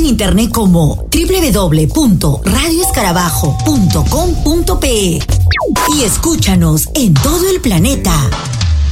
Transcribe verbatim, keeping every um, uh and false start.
internet como doble u doble u doble u punto radio escarabajo punto com punto pe y escúchanos en todo el planeta.